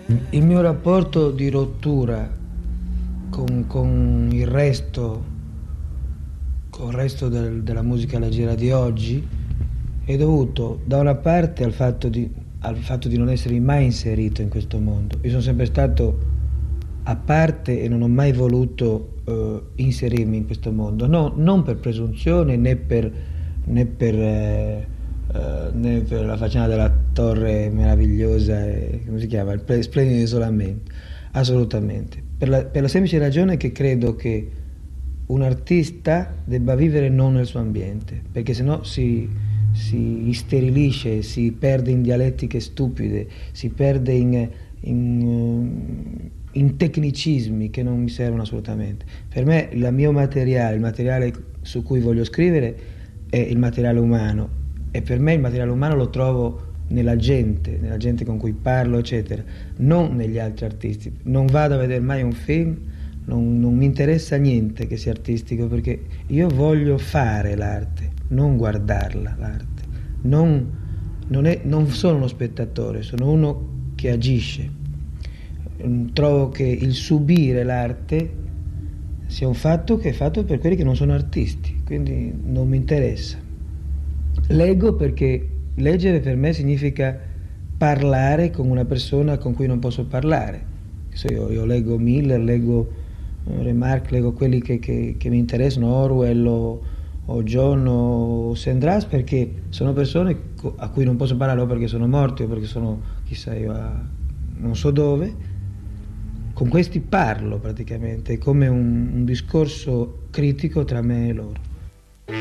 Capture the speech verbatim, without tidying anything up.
Il mio rapporto di rottura con, con il resto, con il resto del- della musica leggera di oggi è dovuto da una parte al fatto di, al fatto di non essere mai inserito in questo mondo. Io sono sempre stato a parte e non ho mai voluto eh, inserirmi in questo mondo, no, non per presunzione né per, né per, eh, eh, né per la faccenda della torre meravigliosa, e, come si chiama, il ple- splendido isolamento, assolutamente, per la, per la semplice ragione che credo che un artista debba vivere non nel suo ambiente, perché sennò si, si isterilisce, si perde in dialettiche stupide, si perde in, in, in tecnicismi che non mi servono assolutamente. Per me il mio materiale, il materiale su cui voglio scrivere è il materiale umano, e per me il materiale umano lo trovo nella gente, nella gente con cui parlo, eccetera, non negli altri artisti. Non vado a vedere mai un film, non, non mi interessa niente che sia artistico, perché io voglio fare l'arte, non guardarla l'arte. Non, non, è, non sono uno spettatore, sono uno che agisce. Trovo che il subire l'arte sia un fatto che è fatto per quelli che non sono artisti, quindi non mi interessa. Leggo perché leggere per me significa parlare con una persona con cui non posso parlare. So, io, io leggo Miller, leggo eh, Remarque, leggo quelli che, che, che mi interessano, Orwell o, o John o Sandras, perché sono persone a cui non posso parlare o perché sono morti o perché sono chissà io a non so dove. Con questi parlo praticamente, è come un, un discorso critico tra me e loro.